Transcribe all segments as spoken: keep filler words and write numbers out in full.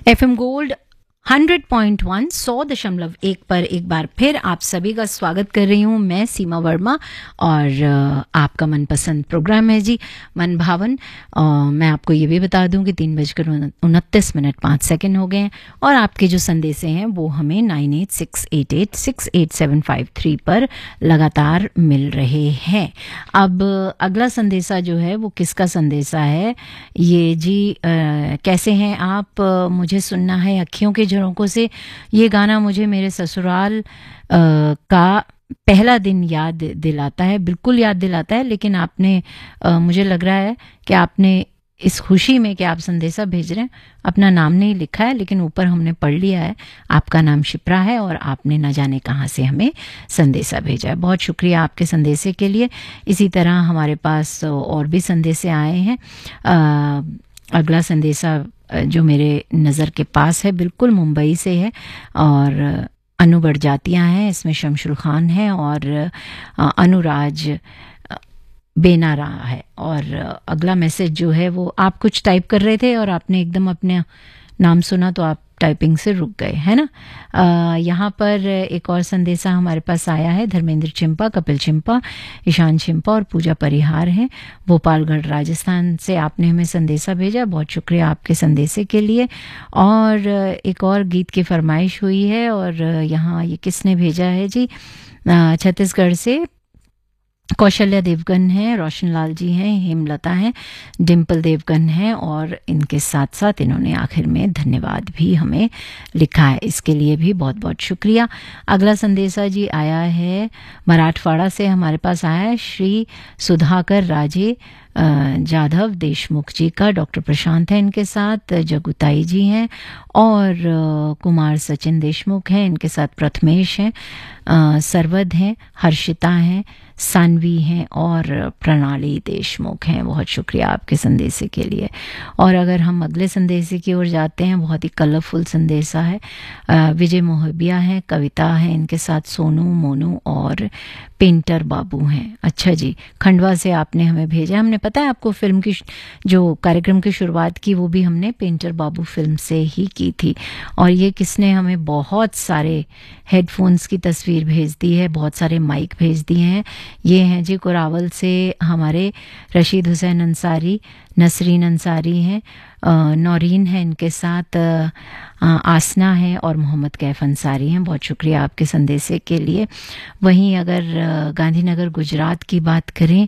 FM gold hundred point one सौ दशमलव एक पर एक बार फिर आप सभी का स्वागत कर रही हूँ मैं सीमा वर्मा। और अ, आपका मनपसंद प्रोग्राम है जी मन भावन। अ, मैं आपको ये भी बता दूं कि तीन बजकर उनतीस मिनट पाँच सेकंड हो गए हैं और आपके जो संदेशे हैं वो हमें nine eight six eight eight six eight seven five three पर लगातार मिल रहे हैं। अब अगला संदेशा जो है वो किसका संदेशा है ये जी। अ, कैसे हैं आप? अ, मुझे सुनना है अखियों के झरोकों से। ये गाना मुझे मेरे ससुराल अ, का पहला दिन याद दिलाता है, बिल्कुल याद दिलाता है। लेकिन आपने अ, मुझे लग रहा है कि आपने इस खुशी में कि आप संदेशा भेज रहे हैं अपना नाम नहीं लिखा है, लेकिन ऊपर हमने पढ़ लिया है आपका नाम शिप्रा है और आपने न जाने कहाँ से हमें संदेशा भेजा है। बहुत शुक्रिया आपके संदेशे के लिए। इसी तरह हमारे पास और भी संदेशे आए हैं। अ, अगला संदेशा जो मेरे नज़र के पास है बिल्कुल मुंबई से है और अनु बड़जातियाँ हैं, इसमें शमशुल खान है और अ, अनुराज अ, बेनारा है। और अगला मैसेज जो है वो आप कुछ टाइप कर रहे थे और आपने एकदम अपने नाम सुना तो आप टाइपिंग से रुक गए, है ना। अ, यहाँ पर एक और संदेशा हमारे पास आया है। धर्मेंद्र चिंपा, कपिल चिंपा, ईशान चिंपा और पूजा परिहार हैं भोपालगढ़ राजस्थान से। आपने हमें संदेशा भेजा, बहुत शुक्रिया आपके संदेशे के लिए। और एक और गीत की फरमाइश हुई है और यहाँ ये किसने भेजा है जी? अ, छत्तीसगढ़ से कौशल्या देवगन हैं, रोशन लाल जी हैं, हेमलता हैं, डिम्पल देवगन हैं और इनके साथ साथ इन्होंने आखिर में धन्यवाद भी हमें लिखा है, इसके लिए भी बहुत बहुत शुक्रिया। अगला संदेशा जी आया है मराठवाड़ा से, हमारे पास आया है श्री सुधाकर राजे अ, जाधव देशमुख जी का। डॉक्टर प्रशांत है इनके साथ, जगुताई जी हैं और अ, कुमार सचिन देशमुख हैं, इनके साथ प्रथमेश हैं, अ, सरवद हैं, हर्षिता हैं, सानवी हैं और प्रणाली देशमुख हैं। बहुत शुक्रिया आपके संदेशे के लिए। और अगर हम अगले संदेशे की ओर जाते हैं, बहुत ही कलरफुल संदेशा है। अ, विजय मोहबिया हैं, कविता है इनके साथ, सोनू मोनू और पेंटर बाबू हैं। अच्छा जी, खंडवा से आपने हमें भेजा। हमने पता है आपको फिल्म की जो कार्यक्रम की शुरुआत की वो भी हमने पेंटर बाबू फिल्म से ही की थी। और ये किसने हमें बहुत सारे हेडफोन्स की तस्वीर भेज दी है, बहुत सारे माइक भेज दिए हैं। ये हैं जी कुरावल से हमारे रशीद हुसैन अंसारी, नसरीन अंसारी हैं, अ, नौरीन है इनके साथ, अ, आसना है और मोहम्मद कैफ अंसारी हैं। बहुत शुक्रिया आपके संदेशे के लिए। वहीं अगर अ, गांधीनगर गुजरात की बात करें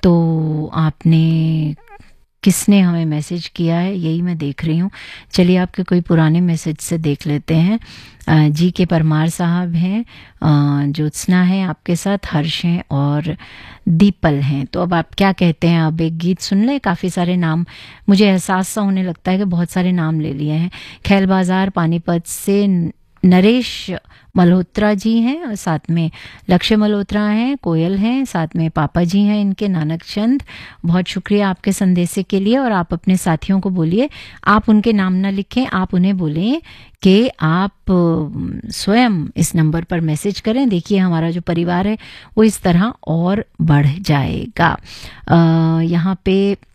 तो आपने किसने हमें मैसेज किया है यही मैं देख रही हूँ। चलिए आपके कोई पुराने मैसेज से देख लेते हैं। अ, जी के परमार साहब हैं, अ, ज्योत्सना है आपके साथ, हर्ष हैं और दीपल हैं। तो अब आप क्या कहते हैं, अब एक गीत सुन लें? काफ़ी सारे नाम मुझे एहसास सा होने लगता है कि बहुत सारे नाम ले लिए हैं। खैल बाजार पानीपत से नरेश मल्होत्रा जी हैं और साथ में लक्ष्य मल्होत्रा हैं, कोयल हैं, साथ में पापा जी हैं इनके, नानक चंद। बहुत शुक्रिया आपके संदेशे के लिए। और आप अपने साथियों को बोलिए, आप उनके नाम ना लिखें, आप उन्हें बोलें कि आप अ, स्वयं इस नंबर पर मैसेज करें। देखिए हमारा जो परिवार है वो इस तरह और बढ़ जाएगा। अ, यहाँ पे